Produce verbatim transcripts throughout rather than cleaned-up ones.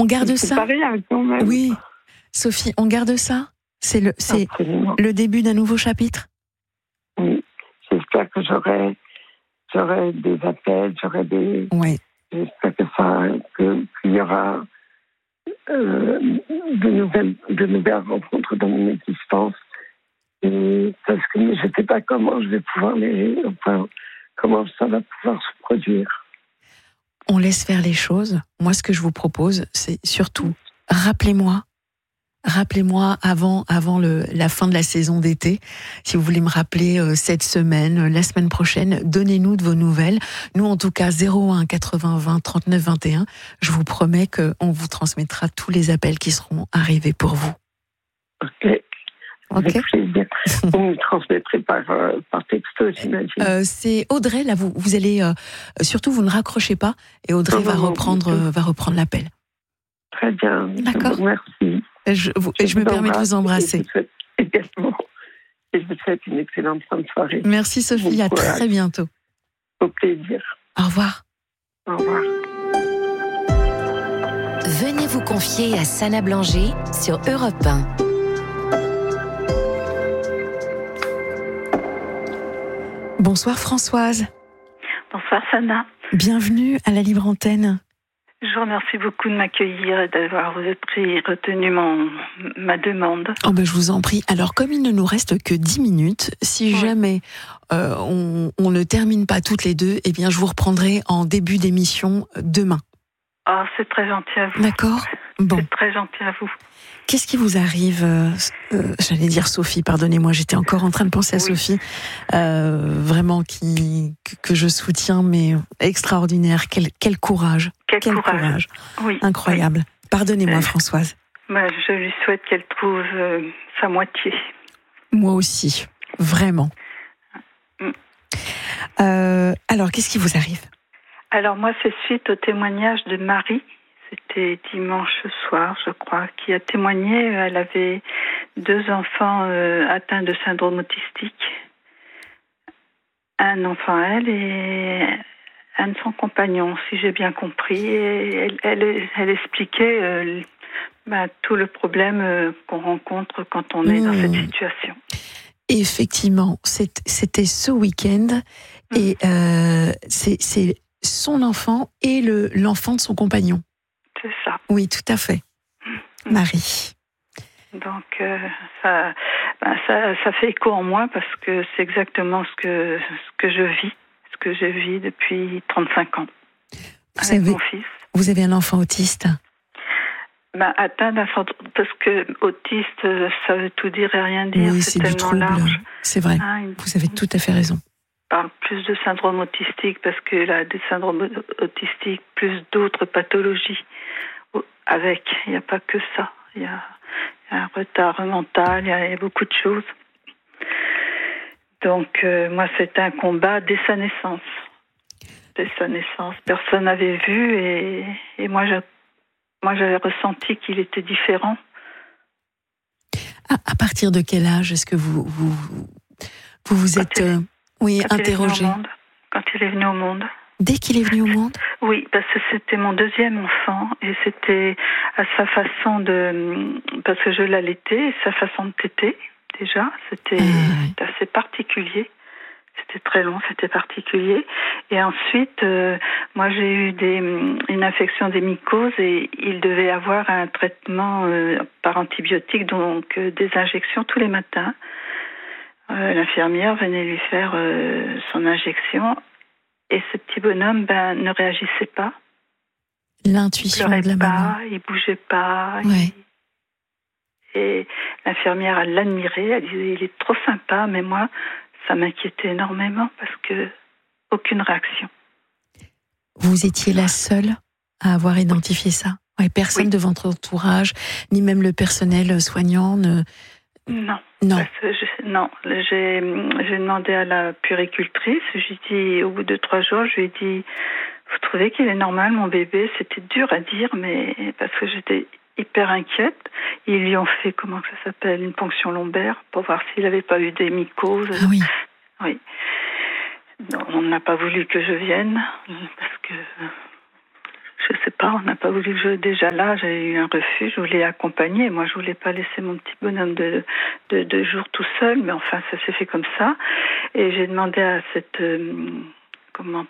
On garde c'est ça. Pas rien, quand même. Oui, Sophie, on garde ça. C'est le, c'est le début d'un nouveau chapitre. Oui, j'espère que j'aurai, j'aurai des appels, j'aurai des. Oui. J'espère que ça, que, qu'il y aura euh, de nouvelles, de nouvelles rencontres dans mon existence. Et parce que je ne sais pas comment je vais pouvoir les, enfin, comment ça va pouvoir se produire. On laisse faire les choses. Moi, ce que je vous propose, c'est surtout, rappelez-moi, rappelez-moi avant, avant le, la fin de la saison d'été, si vous voulez me rappeler euh, cette semaine, euh, la semaine prochaine, donnez-nous de vos nouvelles. Nous, en tout cas, zéro un quatre-vingts vingt trente-neuf vingt et un, je vous promets qu'on vous transmettra tous les appels qui seront arrivés pour vous. Ok. Ok. Avec plaisir. Vous me transmettrez par, euh, par texto, j'imagine. Euh, c'est Audrey, là, vous, vous allez, euh, surtout, vous ne raccrochez pas, et Audrey non, va, non, reprendre, euh, va reprendre l'appel. Très bien. D'accord. Merci. Je, vous, je, je me permets de vous embrasser. Et je vous souhaite également. Et je vous souhaite une excellente fin de soirée. Merci Sophie, bon à courage. Très bientôt. Au plaisir. Au revoir. Au revoir. Venez vous confier à Sana Blanger sur Europe un. Bonsoir Françoise. Bonsoir Sana. Bienvenue à la Libre Antenne. Je vous remercie beaucoup de m'accueillir et d'avoir pris, retenu mon, ma demande. Oh ben je vous en prie. Alors comme il ne nous reste que dix minutes, si oui. jamais euh, on, on ne termine pas toutes les deux, eh bien je vous reprendrai en début d'émission demain. Ah, oh, c'est très gentil à vous. D'accord. Bon. C'est très gentil à vous. Qu'est-ce qui vous arrive euh, euh, J'allais dire Sophie, pardonnez-moi, j'étais encore en train de penser à oui. Sophie, euh, vraiment qui que, que je soutiens, mais extraordinaire. Quel, quel courage, quel, quel courage, courage. Oui. Incroyable. Oui. Pardonnez-moi, euh, Françoise. Bah, je lui souhaite qu'elle trouve euh, sa moitié. Moi aussi, vraiment. Mm. Euh, alors, qu'est-ce qui vous arrive? Alors moi, c'est suite au témoignage de Marie. C'était dimanche soir, je crois, qui a témoigné. Elle avait deux enfants euh, atteints de syndrome autistique. Un enfant, elle, et un de son compagnon, si j'ai bien compris. Et elle, elle, elle expliquait euh, bah, tout le problème euh, qu'on rencontre quand on est mmh. dans cette situation. Effectivement, c'était ce week-end. Mmh. Et euh, c'est, c'est son enfant et le, l'enfant de son compagnon. C'est ça. Oui, tout à fait. Mmh. Marie. Donc, euh, ça, ben ça, ça fait écho en moi parce que c'est exactement ce que, ce que je vis, ce que je vis depuis trente-cinq ans vous avec avez, mon fils. Vous avez un enfant autiste? Ben, atteint d'un syndrome, parce que autiste, ça veut tout dire et rien dire. Oui, c'est, c'est du trouble. Large. C'est vrai. Ah, une, vous avez tout à fait raison. On parle plus de syndrome autistique parce qu'il a des syndromes autistiques, plus d'autres pathologies avec. Il n'y a pas que ça. Il y a, il y a un retard mental, il y a, il y a beaucoup de choses. Donc, euh, moi, c'était un combat dès sa naissance. Dès sa naissance. Personne n'avait vu et, et moi, je, moi, j'avais ressenti qu'il était différent. À, à partir de quel âge est-ce que vous vous, vous, vous êtes euh, oui, quand interrogé? Il quand il est venu au monde. Dès qu'il est venu au monde? Oui, parce que c'était mon deuxième enfant et c'était à sa façon de... Parce que je l'allaitais, sa façon de téter, déjà, c'était ah. assez particulier. C'était très long, c'était particulier. Et ensuite, euh, moi j'ai eu des, une infection des mycoses et il devait avoir un traitement euh, par antibiotiques, donc euh, des injections tous les matins. Euh, l'infirmière venait lui faire euh, son injection. Et ce petit bonhomme ben, ne réagissait pas. L'intuition de la pas, maman. Il ne bougeait pas. Ouais. Il... Et l'infirmière, elle l'admirait. Elle disait, il est trop sympa. Mais moi, ça m'inquiétait énormément parce que aucune réaction. Vous étiez la seule à avoir identifié ça? Ouais, personne oui. de votre entourage, ni même le personnel soignant ne... Non. Non. Parce que je, non. J'ai, j'ai demandé à la puéricultrice. J'ai dit, au bout de trois jours, je lui ai dit, vous trouvez qu'il est normal, mon bébé? C'était dur à dire, mais parce que j'étais hyper inquiète. Ils lui ont fait, comment ça s'appelle, une ponction lombaire pour voir s'il n'avait pas eu des mycoses. Ah oui. Oui. Donc, on n'a pas voulu que je vienne parce que Je sais pas, on n'a pas voulu que je... Déjà là, j'ai eu un refus, je voulais accompagner. Moi, je voulais pas laisser mon petit bonhomme de, de deux jours tout seul, mais enfin, ça s'est fait comme ça. Et j'ai demandé à cette... Euh, comment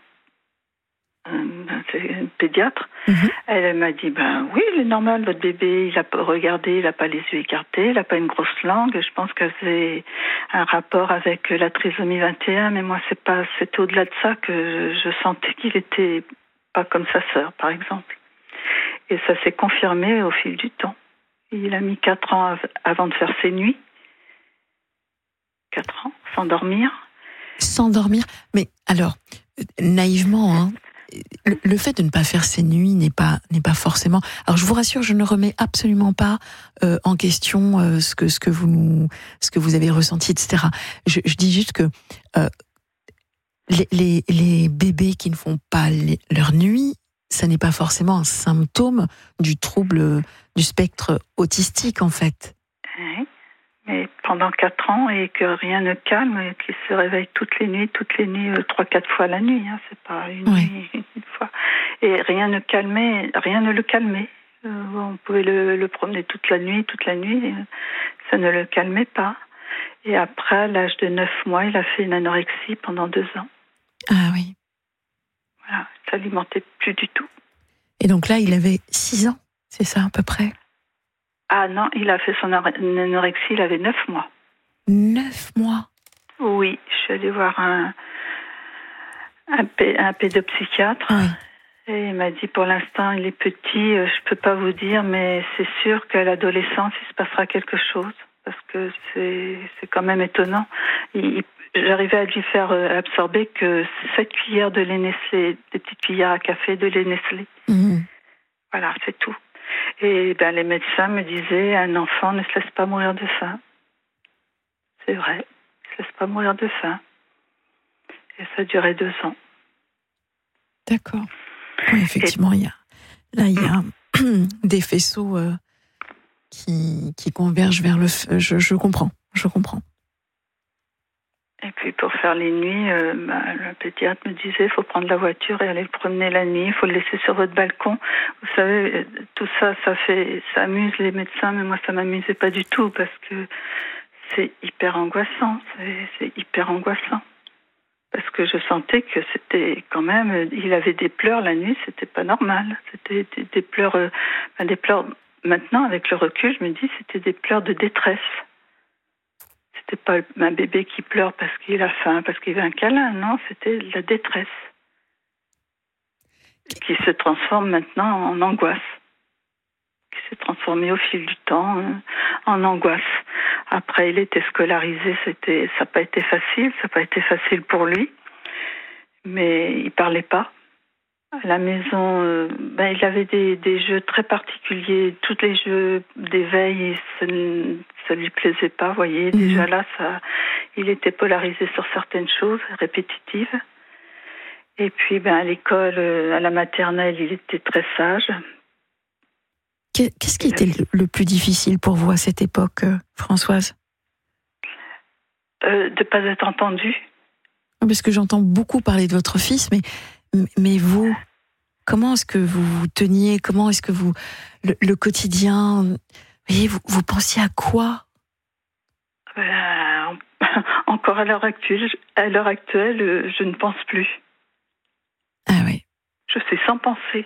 c'est une pédiatre. Mm-hmm. Elle m'a dit, ben oui, il est normal, votre bébé, il a pas regardé, il n'a pas les yeux écartés, il n'a pas une grosse langue. Je pense que c'est un rapport avec la trisomie vingt et un, mais moi, c'est pas, c'est au-delà de ça que je sentais qu'il était pas comme sa sœur, par exemple. Et ça s'est confirmé au fil du temps. Il a mis quatre ans avant de faire ses nuits. Quatre ans, sans dormir. Sans dormir. Mais alors, naïvement, hein, le, le fait de ne pas faire ses nuits n'est pas n'est pas forcément. Alors je vous rassure, je ne remets absolument pas euh, en question euh, ce que ce que vous nous ce que vous avez ressenti, et cetera. Je, je dis juste que euh, les, les les bébés qui ne font pas les, leur nuit, ça n'est pas forcément un symptôme du trouble du spectre autistique en fait. Oui. Mais pendant quatre ans et que rien ne calme, et qu'il se réveille toutes les nuits, toutes les nuits, euh, trois, quatre fois la nuit, hein, c'est pas une oui. nuit, une fois. Et rien ne calmait, rien ne le calmait. Euh, on pouvait le, le promener toute la nuit, toute la nuit, et ça ne le calmait pas. Et après, à l'âge de neuf mois, il a fait une anorexie pendant deux ans. Ah oui. Voilà, il s'alimentait plus du tout. Et donc là, il avait six ans, c'est ça à peu près? Ah non, il a fait son anorexie, il avait neuf mois. Neuf mois? Oui, je suis allée voir un, un, p, un pédopsychiatre. Oui. Et il m'a dit, pour l'instant, il est petit, je ne peux pas vous dire, mais c'est sûr qu'à l'adolescence, il se passera quelque chose. Parce que c'est, c'est quand même étonnant. Il, j'arrivais à lui faire absorber que sept cuillères de lait Nestlé, des petites cuillères à café de lait Nestlé. Mmh. Voilà, c'est tout. Et ben, les médecins me disaient, un enfant ne se laisse pas mourir de faim. C'est vrai, il ne se laisse pas mourir de faim. Et ça a duré deux ans. D'accord. Oui, effectivement, il y a, là, il y a des faisceaux euh, qui, qui convergent vers le feu. Je, je comprends, je comprends. Et puis pour faire les nuits, euh, bah, le pédiatre me disait, il faut prendre la voiture et aller le promener la nuit, il faut le laisser sur votre balcon. Vous savez, tout ça, ça fait, ça amuse les médecins, mais moi ça m'amusait pas du tout parce que c'est hyper angoissant, c'est, c'est hyper angoissant. Parce que je sentais que c'était quand même, il avait des pleurs la nuit, c'était pas normal. C'était des, des pleurs, euh, des pleurs. Maintenant, avec le recul, je me dis, c'était des pleurs de détresse. C'était pas un bébé qui pleure parce qu'il a faim, parce qu'il veut un câlin, non, c'était de la détresse qui se transforme maintenant en angoisse, qui s'est transformée au fil du temps euh, en angoisse. Après, il était scolarisé, c'était, ça n'a pas été facile, ça n'a pas été facile pour lui, mais il parlait pas. À la maison, euh, ben, il avait des, des jeux très particuliers. Tous les jeux d'éveil, ça ne lui plaisait pas, vous voyez. Mmh. Déjà là, ça, il était polarisé sur certaines choses, répétitives. Et puis, ben, à l'école, à la maternelle, il était très sage. Qu'est-ce qui était le, le plus difficile pour vous à cette époque, euh, Françoise ? euh, De ne pas être entendue. Parce que j'entends beaucoup parler de votre fils, mais... Mais vous, comment est-ce que vous vous teniez? Comment est-ce que vous... Le, le quotidien, vous, voyez, vous, vous pensiez à quoi? euh, Encore à l'heure actuelle, à l'heure actuelle, je ne pense plus. Ah oui. Je suis sans penser.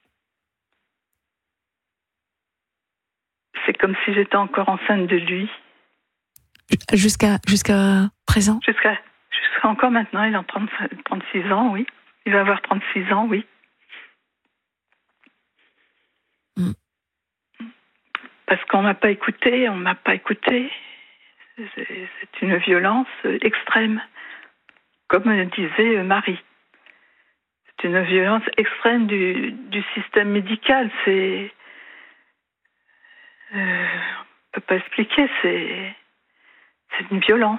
C'est comme si j'étais encore enceinte de lui. Jusqu'à, jusqu'à présent? Jusqu'à, jusqu'à encore maintenant, il est en trente, trente-six ans, oui. Il va avoir trente-six ans, oui. Mm. Parce qu'on m'a pas écouté, on m'a pas écouté. C'est, c'est une violence extrême. Comme disait Marie. C'est une violence extrême du, du système médical. C'est... Euh, on ne peut pas expliquer, c'est... c'est une violence.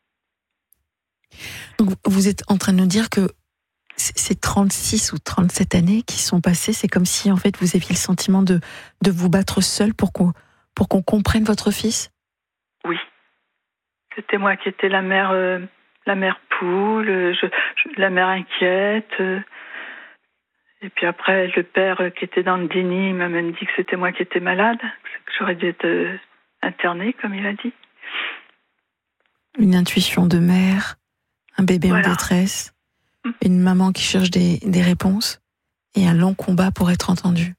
Donc vous êtes en train de nous dire que ces trente-six ou trente-sept années qui sont passées, c'est comme si en fait vous aviez le sentiment de, de vous battre seul pour qu'on, pour qu'on comprenne votre fils? Oui. C'était moi qui étais la mère, euh, la mère poule, je, je, la mère inquiète. Euh, Et puis après, le père qui était dans le déni m'a même dit que c'était moi qui étais malade, que j'aurais dû être euh, internée, comme il a dit. Une intuition de mère, un bébé voilà. en détresse, mmh. une maman qui cherche des, des réponses et un long combat pour être entendue.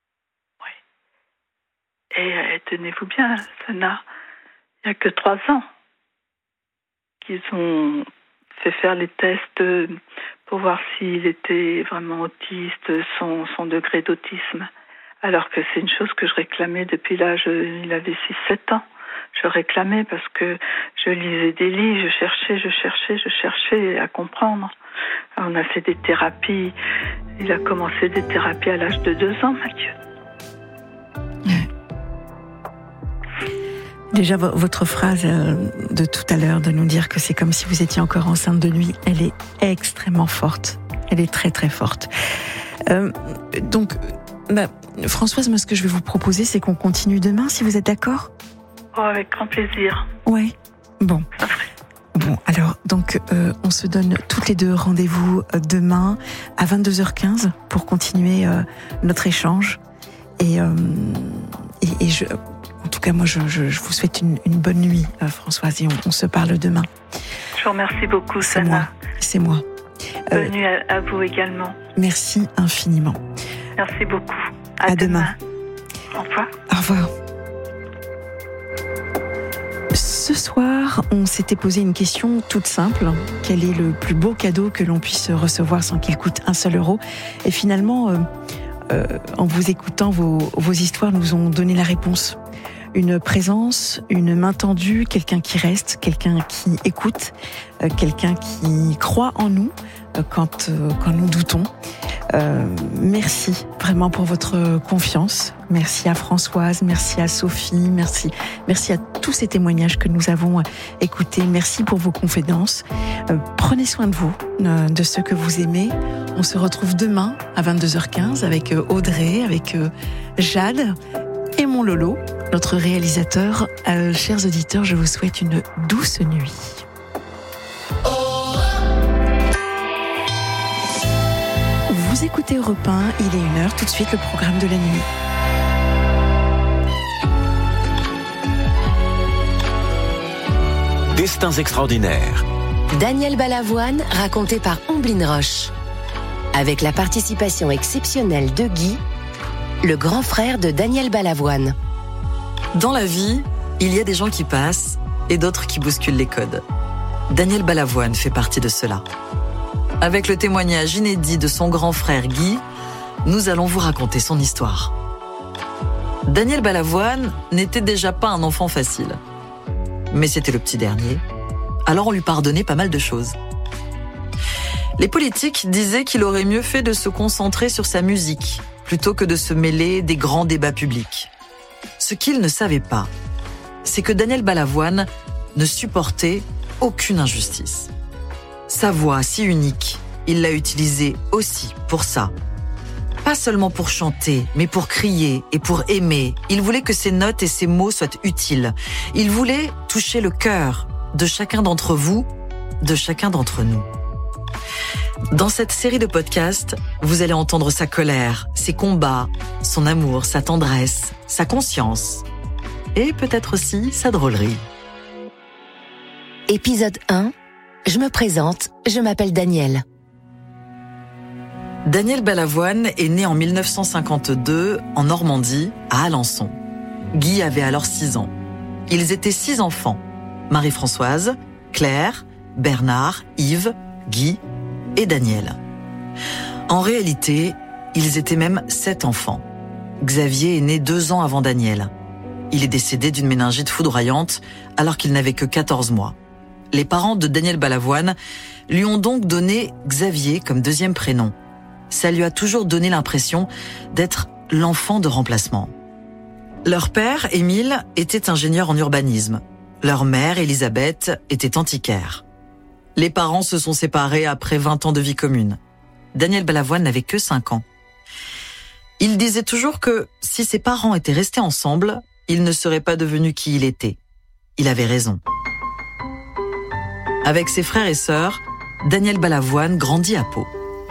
Oui. Et euh, tenez-vous bien, ça n'a... Il n'y a que trois ans qu'ils ont fait faire les tests pour voir s'il était vraiment autiste, son, son degré d'autisme. Alors que c'est une chose que je réclamais depuis l'âge, il avait six sept ans. Je réclamais parce que je lisais des livres, je cherchais, je cherchais, je cherchais à comprendre. Alors on a fait des thérapies. Il a commencé des thérapies à l'âge de deux ans, Mathieu. Déjà, votre phrase de tout à l'heure, de nous dire que c'est comme si vous étiez encore enceinte de lui, elle est extrêmement forte. Elle est très très forte. Euh, donc, bah, Françoise, moi ce que je vais vous proposer, c'est qu'on continue demain, si vous êtes d'accord ? Oh, avec grand plaisir. Ouais. Bon. Bon, alors, donc, euh, on se donne toutes les deux rendez-vous demain à vingt-deux heures quinze pour continuer euh, notre échange. Et, euh, et, et je... En tout cas, moi, je, je, je vous souhaite une, une bonne nuit, euh, Françoise, et on, on se parle demain. Je vous remercie beaucoup, c'est Sana. Moi, c'est moi. Bonne euh, nuit à, à vous également. Merci infiniment. Merci beaucoup. À, à demain. demain. Au revoir. Au revoir. Ce soir, on s'était posé une question toute simple. Quel est le plus beau cadeau que l'on puisse recevoir sans qu'il coûte un seul euro ? Et finalement, euh, euh, en vous écoutant, vos, vos histoires nous ont donné la réponse. Une présence, une main tendue, quelqu'un qui reste, quelqu'un qui écoute, euh, quelqu'un qui croit en nous euh, quand, euh, quand nous doutons. Euh, merci vraiment pour votre confiance. Merci à Françoise, merci à Sophie, merci, merci à tous ces témoignages que nous avons écoutés. Merci pour vos confidences. Euh, prenez soin de vous, euh, de ceux que vous aimez. On se retrouve demain à vingt-deux heures quinze avec Audrey, avec euh, Jade et mon Lolo, notre réalisateur. Euh, chers auditeurs, je vous souhaite une douce nuit. Vous écoutez Europe un, il est une heure, tout de suite le programme de la nuit. Destins extraordinaires. Daniel Balavoine, raconté par Omblin Roche. Avec la participation exceptionnelle de Guy, le grand frère de Daniel Balavoine. Dans la vie, il y a des gens qui passent et d'autres qui bousculent les codes. Daniel Balavoine fait partie de cela. Avec le témoignage inédit de son grand frère Guy, nous allons vous raconter son histoire. Daniel Balavoine n'était déjà pas un enfant facile. Mais c'était le petit dernier, alors on lui pardonnait pas mal de choses. Les politiques disaient qu'il aurait mieux fait de se concentrer sur sa musique, plutôt que de se mêler des grands débats publics. Ce qu'ils ne savaient pas, c'est que Daniel Balavoine ne supportait aucune injustice. Sa voix si unique, il l'a utilisée aussi pour ça. Pas seulement pour chanter, mais pour crier et pour aimer. Il voulait que ses notes et ses mots soient utiles. Il voulait toucher le cœur de chacun d'entre vous, de chacun d'entre nous. Dans cette série de podcasts, vous allez entendre sa colère, ses combats, son amour, sa tendresse, sa conscience et peut-être aussi sa drôlerie. Épisode un. Je me présente, je m'appelle Daniel. Daniel Balavoine est né en mille neuf cent cinquante-deux en Normandie, à Alençon. Guy avait alors six ans. Ils étaient six enfants. Marie-Françoise, Claire, Bernard, Yves, Guy et Daniel. En réalité, ils étaient même sept enfants. Xavier est né deux ans avant Daniel. Il est décédé d'une méningite foudroyante alors qu'il n'avait que quatorze mois. Les parents de Daniel Balavoine lui ont donc donné Xavier comme deuxième prénom. Ça lui a toujours donné l'impression d'être l'enfant de remplacement. Leur père, Émile, était ingénieur en urbanisme. Leur mère, Elisabeth, était antiquaire. Les parents se sont séparés après vingt ans de vie commune. Daniel Balavoine n'avait que cinq ans. Il disait toujours que si ses parents étaient restés ensemble, il ne serait pas devenu qui il était. Il avait raison. Avec ses frères et sœurs, Daniel Balavoine grandit à Pau.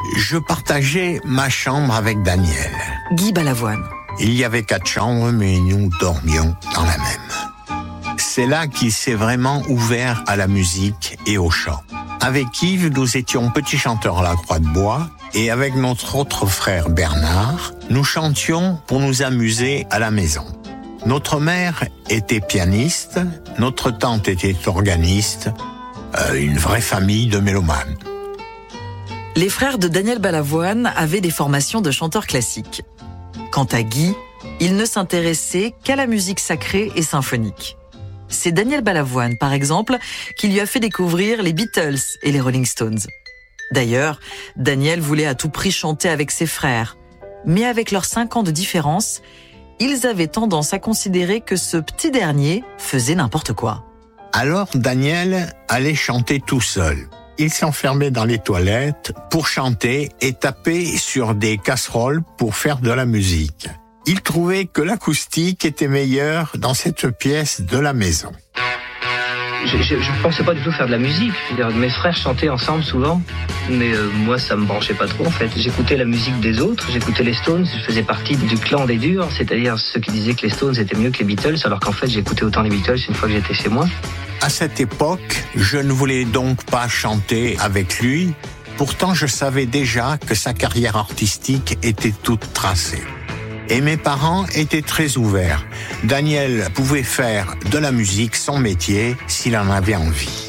Je partageais ma chambre avec Daniel. Guy Balavoine. Il y avait quatre chambres, mais nous dormions dans la même. C'est là qu'il s'est vraiment ouvert à la musique et au chant. Avec Yves, nous étions petits chanteurs à la Croix de Bois, et avec notre autre frère Bernard, nous chantions pour nous amuser à la maison. Notre mère était pianiste, notre tante était organiste, euh, une vraie famille de mélomanes. Les frères de Daniel Balavoine avaient des formations de chanteurs classiques. Quant à Guy, il ne s'intéressait qu'à la musique sacrée et symphonique. C'est Daniel Balavoine, par exemple, qui lui a fait découvrir les Beatles et les Rolling Stones. D'ailleurs, Daniel voulait à tout prix chanter avec ses frères. Mais avec leurs cinq ans de différence, ils avaient tendance à considérer que ce petit dernier faisait n'importe quoi. Alors Daniel allait chanter tout seul. Il s'enfermait dans les toilettes pour chanter et taper sur des casseroles pour faire de la musique. Il trouvait que l'acoustique était meilleure dans cette pièce de la maison. Je ne pensais pas du tout faire de la musique. Mes frères chantaient ensemble souvent, mais euh, moi ça me branchait pas trop en fait. J'écoutais la musique des autres, j'écoutais les Stones, je faisais partie du clan des durs, c'est-à-dire ceux qui disaient que les Stones étaient mieux que les Beatles, alors qu'en fait j'écoutais autant les Beatles une fois que j'étais chez moi. À cette époque, je ne voulais donc pas chanter avec lui, pourtant je savais déjà que sa carrière artistique était toute tracée. Et mes parents étaient très ouverts. Daniel pouvait faire de la musique son métier s'il en avait envie.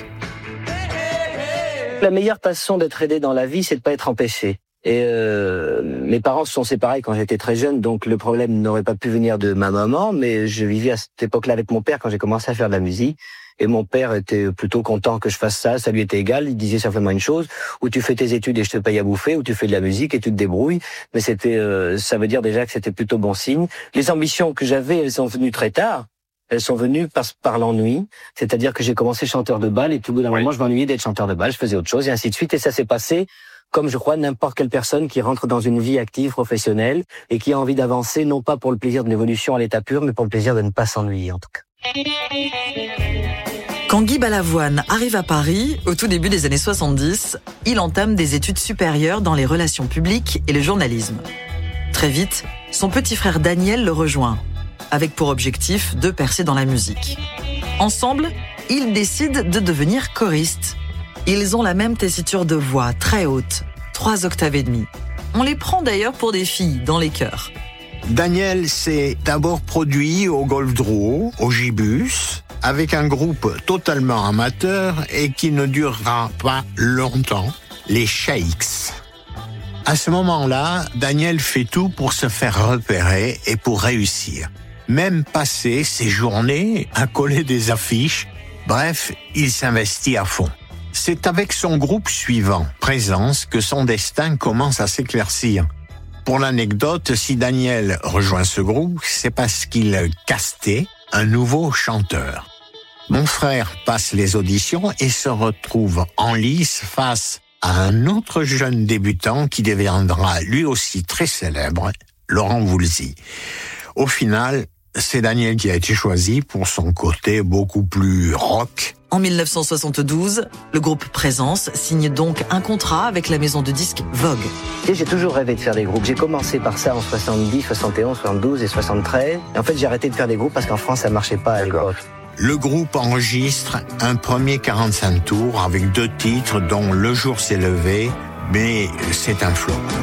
La meilleure façon d'être aidé dans la vie, c'est de pas être empêché. Et euh, mes parents se sont séparés quand j'étais très jeune, donc le problème n'aurait pas pu venir de ma maman, mais je vivais à cette époque-là avec mon père quand j'ai commencé à faire de la musique. Et mon père était plutôt content que je fasse ça, ça lui était égal, il disait simplement une chose, ou tu fais tes études et je te paye à bouffer, ou tu fais de la musique et tu te débrouilles, mais c'était, euh, ça veut dire déjà que c'était plutôt bon signe. Les ambitions que j'avais, elles sont venues très tard, elles sont venues par, par l'ennui, c'est-à-dire que j'ai commencé chanteur de bal et tout au bout d'un oui. moment je m'ennuyais d'être chanteur de bal, je faisais autre chose et ainsi de suite, et ça s'est passé comme je crois n'importe quelle personne qui rentre dans une vie active, professionnelle, et qui a envie d'avancer, non pas pour le plaisir de l'évolution à l'état pur, mais pour le plaisir de ne pas s'ennuyer en tout cas. Quand Guy Balavoine arrive à Paris, au tout début des années soixante-dix, il entame des études supérieures dans les relations publiques et le journalisme. Très vite, son petit frère Daniel le rejoint, avec pour objectif de percer dans la musique. Ensemble, ils décident de devenir choristes. Ils ont la même tessiture de voix, très haute, trois octaves et demie. On les prend d'ailleurs pour des filles dans les chœurs. Daniel s'est d'abord produit au Golf Drouot, au Gibus, avec un groupe totalement amateur et qui ne durera pas longtemps, les Shakes. À ce moment-là, Daniel fait tout pour se faire repérer et pour réussir. Même passer ses journées à coller des affiches. Bref, il s'investit à fond. C'est avec son groupe suivant, Présence, que son destin commence à s'éclaircir. Pour l'anecdote, si Daniel rejoint ce groupe, c'est parce qu'il castait un nouveau chanteur. Mon frère passe les auditions et se retrouve en lice face à un autre jeune débutant qui deviendra lui aussi très célèbre, Laurent Voulzy. Au final, c'est Daniel qui a été choisi pour son côté beaucoup plus rock. En mille neuf cent soixante-douze, le groupe Présence signe donc un contrat avec la maison de disques Vogue. Et j'ai toujours rêvé de faire des groupes. J'ai commencé par ça en soixante-dix, soixante et onze, soixante-douze et soixante-treize. Et en fait, j'ai arrêté de faire des groupes parce qu'en France, ça marchait pas à l'époque. Le groupe enregistre un premier quarante-cinq tours avec deux titres dont Le jour s'est levé, mais c'est un flop.